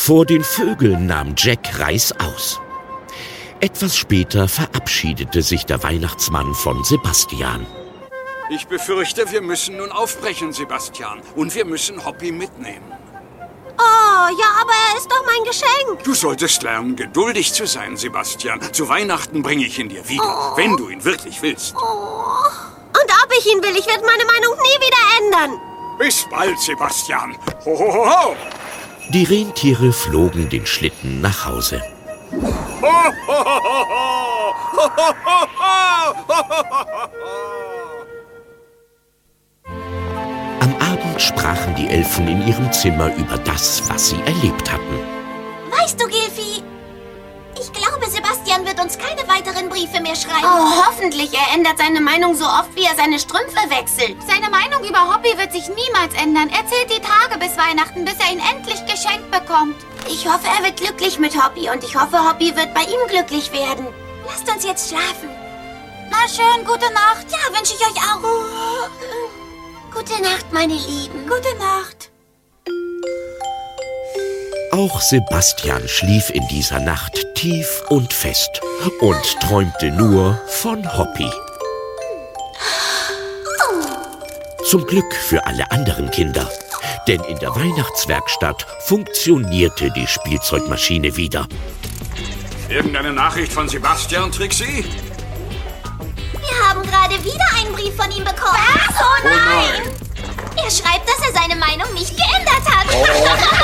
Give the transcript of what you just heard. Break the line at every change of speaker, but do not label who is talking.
Vor den Vögeln nahm Jack Reis aus. Etwas später verabschiedete sich der Weihnachtsmann von Sebastian.
Ich befürchte, wir müssen nun aufbrechen, Sebastian. Und wir müssen Hoppy mitnehmen.
Oh, ja, aber er ist doch mein Geschenk.
Du solltest lernen, geduldig zu sein, Sebastian. Zu Weihnachten bringe ich ihn dir wieder, wenn du ihn wirklich willst.
Und ob ich ihn will, ich werde meine Meinung nie wieder ändern.
Bis bald, Sebastian. Ho, ho, ho, ho.
Die Rentiere flogen den Schlitten nach Hause.
Ho, ho, ho, ho, ho, ho, ho, ho, ho.
Am Abend sprachen die Elfen in ihrem Zimmer über das, was sie erlebt hatten.
Weißt du, Gilfi, ich glaube, Sebastian wird uns keine weiteren Briefe mehr schreiben.
Oh, hoffentlich. Er ändert seine Meinung so oft, wie er seine Strümpfe wechselt.
Seine Meinung über Hoppy wird sich niemals ändern. Er zählt die Tage bis Weihnachten, bis er ihn endlich geschenkt bekommt.
Ich hoffe, er wird glücklich mit Hoppy und ich hoffe, Hoppy wird bei ihm glücklich werden.
Lasst uns jetzt schlafen.
Na schön, gute Nacht.
Ja, wünsche ich euch auch. Gute Nacht, meine Lieben.
Gute Nacht.
Auch Sebastian schlief in dieser Nacht tief und fest und träumte nur von Hoppy. Zum Glück für alle anderen Kinder, denn in der Weihnachtswerkstatt funktionierte die Spielzeugmaschine wieder.
Irgendeine Nachricht von Sebastian, Trixie?
Wir haben gerade wieder einen Brief von ihm bekommen.
Was? Oh nein!
Er schreibt, dass er seine Meinung nicht geändert hat.